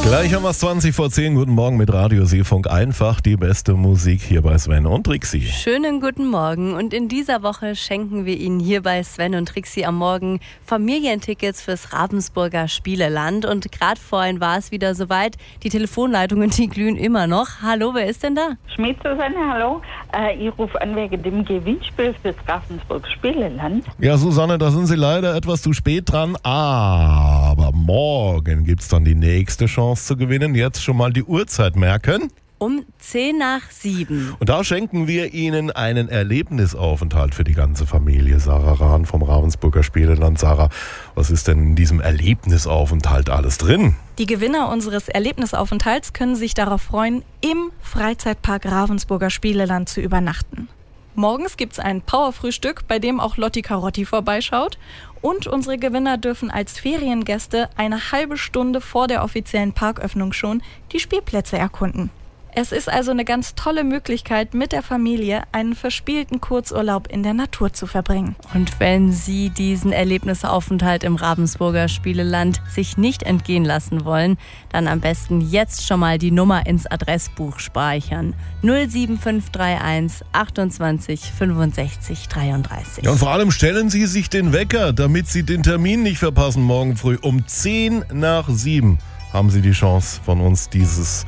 Gleich haben wir es 20 vor 10. Guten Morgen mit Radio Seefunk. Einfach die beste Musik hier bei Sven und Trixi. Schönen guten Morgen. Und in dieser Woche schenken wir Ihnen hier bei Sven und Trixi am Morgen Familientickets fürs Ravensburger Spieleland. Und gerade vorhin war es wieder soweit. Die Telefonleitungen, die glühen immer noch. Hallo, wer ist denn da? Schmidt Susanne, hallo. Ich rufe an wegen dem Gewinnspiel fürs Ravensburger Spieleland. Ja, Susanne, da sind Sie leider etwas zu spät dran. Aber morgen gibt es dann die nächste Chance zu gewinnen. Jetzt schon mal die Uhrzeit merken. Um 6:50. Und da schenken wir Ihnen einen Erlebnisaufenthalt für die ganze Familie. Sarah Rahn vom Ravensburger Spieleland. Sarah, was ist denn in diesem Erlebnisaufenthalt alles drin? Die Gewinner unseres Erlebnisaufenthalts können sich darauf freuen, im Freizeitpark Ravensburger Spieleland zu übernachten. Morgens gibt es ein Powerfrühstück, bei dem auch Lotti Carotti vorbeischaut. Und unsere Gewinner dürfen als Feriengäste eine halbe Stunde vor der offiziellen Parköffnung schon die Spielplätze erkunden. Es ist also eine ganz tolle Möglichkeit, mit der Familie einen verspielten Kurzurlaub in der Natur zu verbringen. Und wenn Sie diesen Erlebnisaufenthalt im Ravensburger Spieleland sich nicht entgehen lassen wollen, dann am besten jetzt schon mal die Nummer ins Adressbuch speichern. 07531 28 65 33. Ja, und vor allem stellen Sie sich den Wecker, damit Sie den Termin nicht verpassen morgen früh. Um 6:50 haben Sie die Chance, von uns dieses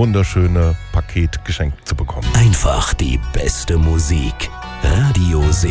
wunderschöne Paket geschenkt zu bekommen. Einfach die beste Musik. Radio Seefunk.